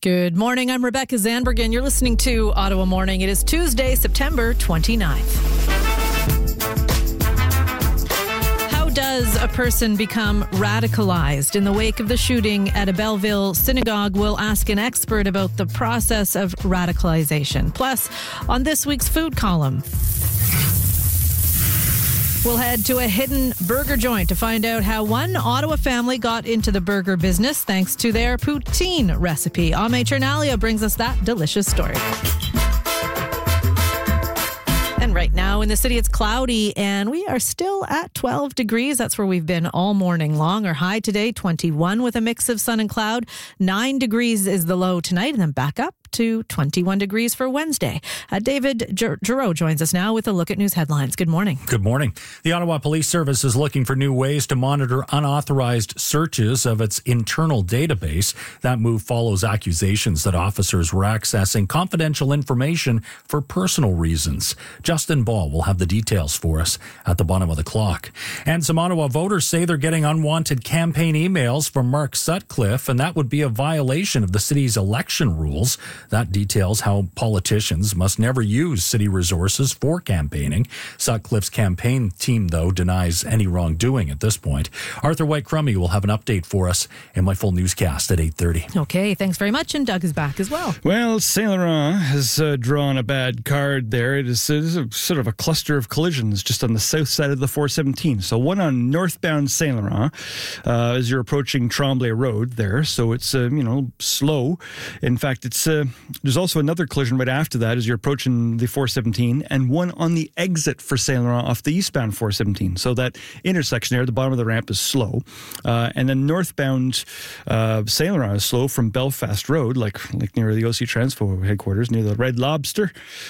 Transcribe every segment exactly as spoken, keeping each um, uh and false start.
Good morning. I'm Rebecca Zandbergen. You're listening to Ottawa Morning. It is Tuesday, September twenty-ninth. How does a person become radicalized? In the wake of the shooting at a Belleville synagogue, we'll ask an expert about the process of radicalization. Plus, on this week's food column, we'll head to a hidden burger joint to find out how one Ottawa family got into the burger business thanks to their poutine recipe. Ame Chernalia brings us that delicious story. And right now in the city, it's cloudy and we are still at twelve degrees. That's where we've been all morning long. Our high today, twenty-one with a mix of sun and cloud. Nine degrees is the low tonight, and then back up to twenty-one degrees for Wednesday. Uh, David Giroux joins us now with a look at news headlines. Good morning. Good morning. The Ottawa Police Service is looking for new ways to monitor unauthorized searches of its internal database. That move follows accusations that officers were accessing confidential information for personal reasons. Justin Ball will have the details for us at the bottom of the clock. And some Ottawa voters say they're getting unwanted campaign emails from Mark Sutcliffe, and that would be a violation of the city's election rules. That details how politicians must never use city resources for campaigning. Sutcliffe's campaign team, though, denies any wrongdoing at this point. Arthur White-Crummey will have an update for us in my full newscast at eight thirty. Okay, thanks very much. And Doug is back as well. Well, Saint Laurent has uh, drawn a bad card there. It is, it is a, sort of a cluster of collisions just on the south side of the four seventeen. So one on northbound Saint Laurent uh, as you're approaching Tremblay Road there. So it's, uh, you know, slow. In fact, it's uh, there's also another collision right after that as you're approaching the four seventeen, and one on the exit for Saint Laurent off the eastbound four seventeen. So that intersection there, the bottom of the ramp is slow. Uh, and then northbound uh, Saint Laurent is slow from Belfast Road, like, like near the O C Transfo headquarters, near the Red Lobster,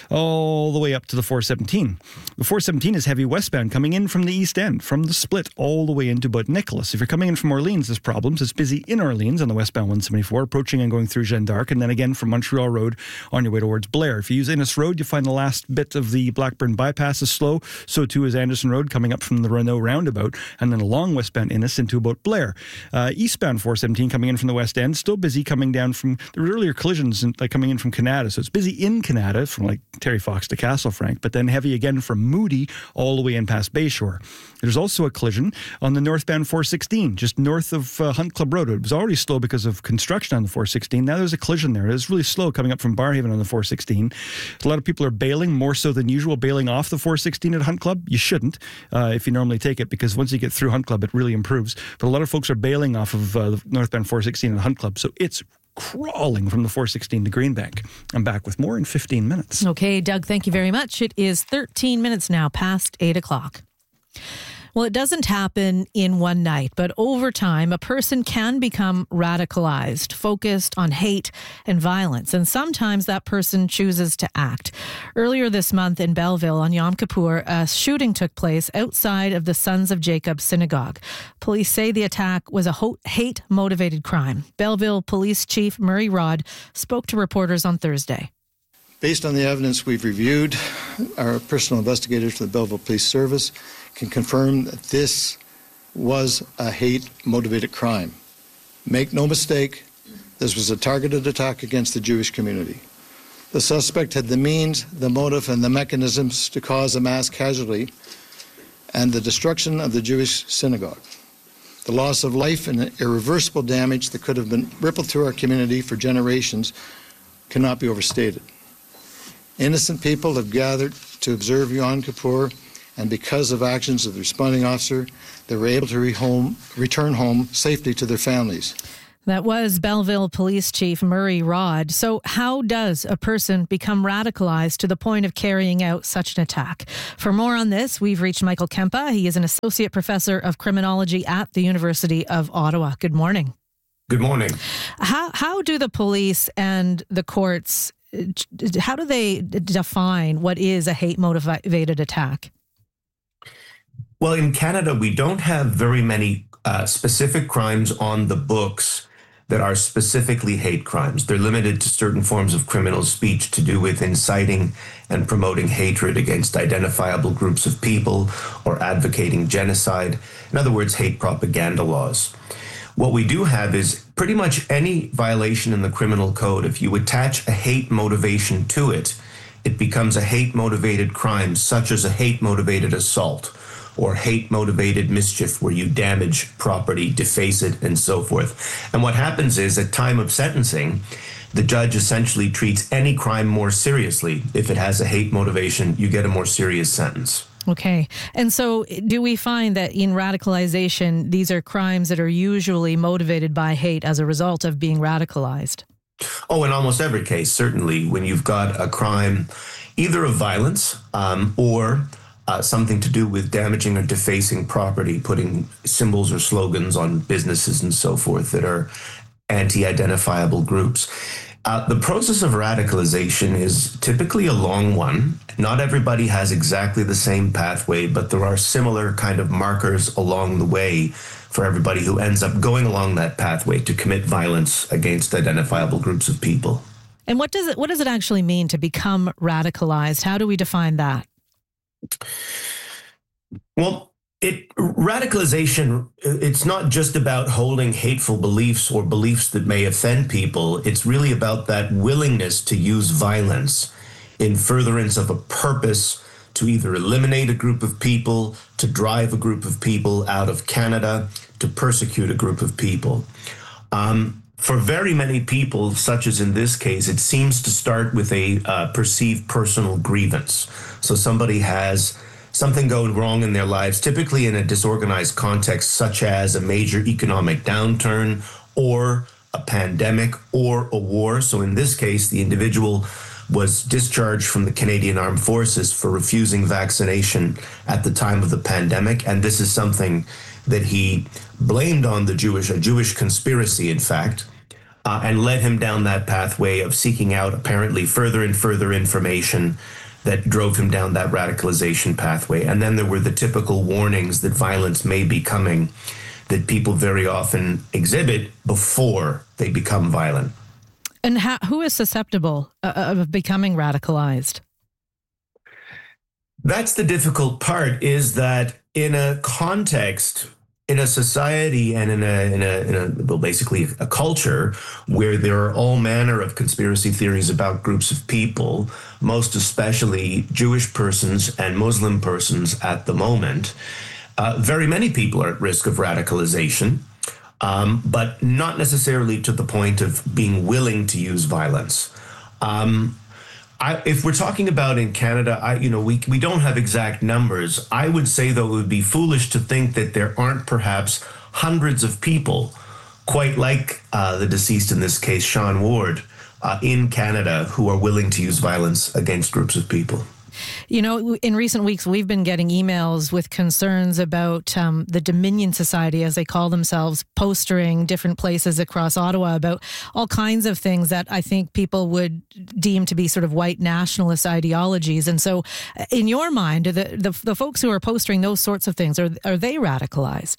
all the way up to the four seventeen. The four seventeen is heavy westbound coming in from the east end, from the split all the way into Bud Nicholas. If you're coming in from Orleans, there's problems. It's busy in Orleans on the westbound one seventy-four, approaching and going through Jeanne d'Arc, and then again from Montreal Road on your way towards Blair. If you use Innes Road, you find the last bit of the Blackburn bypass is slow. So too is Anderson Road coming up from the Renault roundabout, and then along westbound Innes into about Blair. Uh, eastbound four seventeen coming in from the west end, still busy coming down from the earlier collisions in, like coming in from Canada. So it's busy in Canada from like Terry Fox to Castle Frank, but then heavy again from Moody all the way in past Bayshore. There's also a collision on the northbound four sixteen, just north of uh, Hunt Club Road. It was already slow because of construction on the four sixteen. Now there's a collision there. It's really slow coming up from Barhaven on the four sixteen. A lot of people are bailing, more so than usual, bailing off the four sixteen at Hunt Club. You shouldn't uh, if you normally take it, because once you get through Hunt Club, it really improves. But a lot of folks are bailing off of uh, the northbound four sixteen at Hunt Club, so it's crawling from the four sixteen to Greenbank. I'm back with more in fifteen minutes. Okay, Doug, thank you very much. It is thirteen minutes now past eight o'clock. Well, it doesn't happen in one night, but over time, a person can become radicalized, focused on hate and violence, and sometimes that person chooses to act. Earlier this month in Belleville on Yom Kippur, a shooting took place outside of the Sons of Jacob synagogue. Police say the attack was a ho- hate-motivated crime. Belleville Police Chief Murray Rod spoke to reporters on Thursday. Based on the evidence we've reviewed, our personal investigators for the Belleville Police Service can confirm that this was a hate-motivated crime. Make no mistake, this was a targeted attack against the Jewish community. The suspect had the means, the motive, and the mechanisms to cause a mass casualty and the destruction of the Jewish synagogue. The loss of life and irreversible damage that could have been rippled through our community for generations cannot be overstated. Innocent people have gathered to observe Yom Kippur, and because of actions of the responding officer, they were able to re- home, return home safely to their families. That was Belleville Police Chief Murray Rod. So how does a person become radicalized to the point of carrying out such an attack? For more on this, we've reached Michael Kempa. He is an associate professor of criminology at the University of Ottawa. Good morning. Good morning. How, how do the police and the courts, how do they define what is a hate-motivated attack? Well, in Canada, we don't have very many uh, specific crimes on the books that are specifically hate crimes. They're limited to certain forms of criminal speech to do with inciting and promoting hatred against identifiable groups of people or advocating genocide. In other words, hate propaganda laws. What we do have is pretty much any violation in the criminal code, if you attach a hate motivation to it, it becomes a hate-motivated crime, such as a hate-motivated assault or hate-motivated mischief where you damage property, deface it, and so forth. And what happens is, at time of sentencing, the judge essentially treats any crime more seriously. If it has a hate motivation, you get a more serious sentence. Okay. And so do we find that in radicalization, these are crimes that are usually motivated by hate as a result of being radicalized? Oh, in almost every case, certainly, when you've got a crime either of violence um, or uh, something to do with damaging or defacing property, putting symbols or slogans on businesses and so forth that are anti-identifiable groups. Uh, the process of radicalization is typically a long one. Not everybody has exactly the same pathway, but there are similar kind of markers along the way for everybody who ends up going along that pathway to commit violence against identifiable groups of people. And what does it what does it actually mean to become radicalized? How do we define that? Well, It radicalization, it's not just about holding hateful beliefs or beliefs that may offend people. It's really about that willingness to use violence in furtherance of a purpose to either eliminate a group of people, to drive a group of people out of Canada, to persecute a group of people. Um, for very many people, such as in this case, it seems to start with a uh, perceived personal grievance. So somebody has something going wrong in their lives, typically in a disorganized context, such as a major economic downturn or a pandemic or a war. So in this case, the individual was discharged from the Canadian Armed Forces for refusing vaccination at the time of the pandemic. And this is something that he blamed on the Jewish, a Jewish conspiracy, in fact, uh, and led him down that pathway of seeking out apparently further and further information that drove him down that radicalization pathway. And then there were the typical warnings that violence may be coming that people very often exhibit before they become violent. And how, who is susceptible uh, of becoming radicalized? That's the difficult part, is that in a context, in a society and in a, in a, in a, well, basically a culture where there are all manner of conspiracy theories about groups of people, most especially Jewish persons and Muslim persons at the moment, uh, very many people are at risk of radicalization, um, but not necessarily to the point of being willing to use violence. Um, I, if we're talking about in Canada, I, you know, we we don't have exact numbers. I would say, though, it would be foolish to think that there aren't perhaps hundreds of people, quite like uh, the deceased in this case, Sean Ward, uh, in Canada, who are willing to use violence against groups of people. You know, in recent weeks, we've been getting emails with concerns about um, the Dominion Society, as they call themselves, postering different places across Ottawa about all kinds of things that I think people would deem to be sort of white nationalist ideologies. And so in your mind, the, the, the folks who are postering those sorts of things, are, are they radicalized?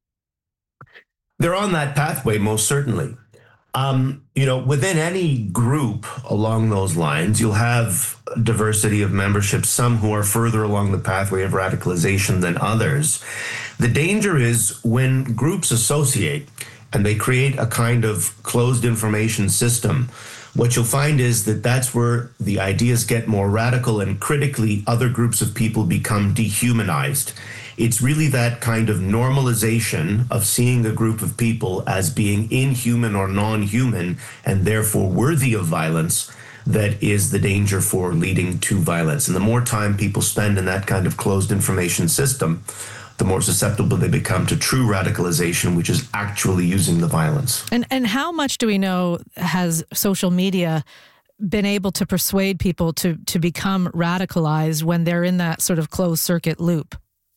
They're on that pathway, most certainly. Um, you know, within any group along those lines, you'll have diversity of membership, some who are further along the pathway of radicalization than others. The danger is when groups associate and they create a kind of closed information system, what you'll find is that that's where the ideas get more radical and critically other groups of people become dehumanized. It's really that kind of normalization of seeing a group of people as being inhuman or non-human and therefore worthy of violence that is the danger for leading to violence. And the more time people spend in that kind of closed information system, the more susceptible they become to true radicalization, which is actually using the violence. And and how much do we know has social media been able to persuade people to to become radicalized when they're in that sort of closed circuit loop?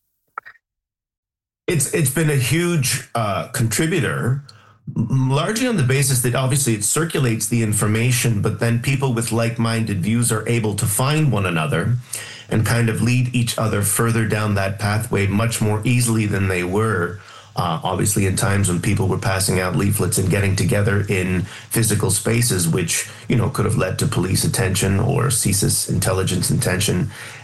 It's it's been a huge uh, contributor, largely on the basis that obviously it circulates the information, but then people with like-minded views are able to find one another and kind of lead each other further down that pathway much more easily than they were, uh, obviously in times when people were passing out leaflets and getting together in physical spaces, which, you know, could have led to police attention or C S I S intelligence attention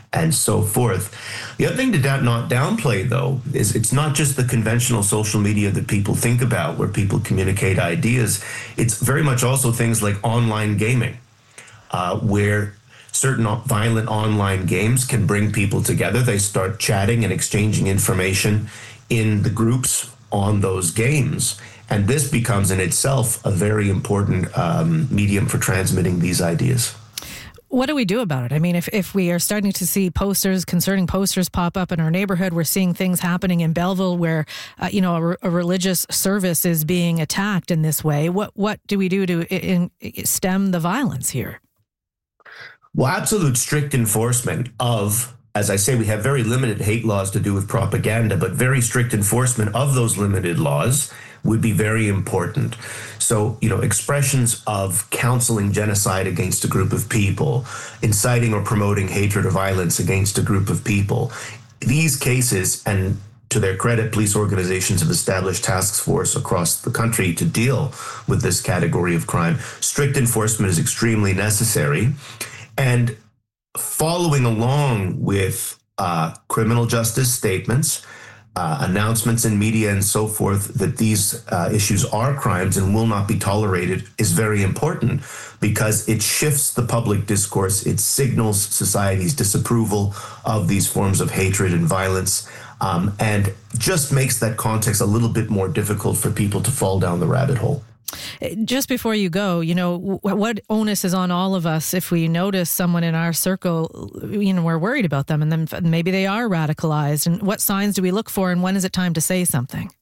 and so forth. The other thing to da- not downplay, though, is it's not just the conventional social media that people think about where people communicate ideas. It's very much also things like online gaming, uh, where certain violent online games can bring people together. They start chatting and exchanging information in the groups on those games. And this becomes in itself a very important um, medium for transmitting these ideas. What do we do about it? I mean, if, if we are starting to see posters, concerning posters pop up in our neighborhood, we're seeing things happening in Belleville where, uh, you know, a, a religious service is being attacked in this way. What what do we do to in, in, stem the violence here? Well, absolute strict enforcement of, as I say, we have very limited hate laws to do with propaganda, but very strict enforcement of those limited laws would be very important. So, you know, expressions of counseling genocide against a group of people, inciting or promoting hatred or violence against a group of people, these cases, and to their credit, police organizations have established task force across the country to deal with this category of crime. Strict enforcement is extremely necessary. And following along with uh, criminal justice statements, uh, announcements in media and so forth that these uh, issues are crimes and will not be tolerated is very important because it shifts the public discourse. It signals society's disapproval of these forms of hatred and violence, um, and just makes that context a little bit more difficult for people to fall down the rabbit hole. Just before you go, you know, what onus is on all of us if we notice someone in our circle, you know, we're worried about them and then maybe they are radicalized, and what signs do we look for and when is it time to say something?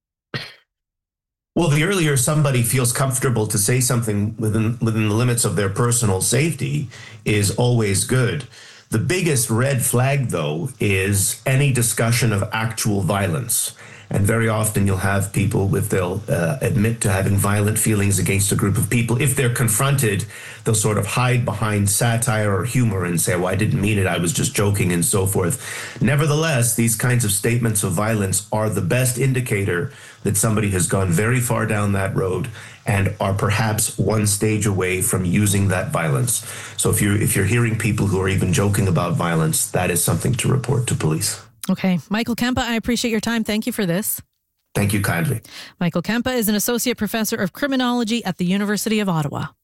Well, the earlier somebody feels comfortable to say something within within the limits of their personal safety is always good. The biggest red flag, though, is any discussion of actual violence. And very often you'll have people, if they'll uh, admit to having violent feelings against a group of people, if they're confronted, they'll sort of hide behind satire or humor and say, well, I didn't mean it, I was just joking, and so forth. Nevertheless, these kinds of statements of violence are the best indicator that somebody has gone very far down that road and are perhaps one stage away from using that violence. So if you're, if you're hearing people who are even joking about violence, that is something to report to police. Okay. Michael Kempa, I appreciate your time. Thank you for this. Thank you kindly. Michael Kempa is an associate professor of criminology at the University of Ottawa.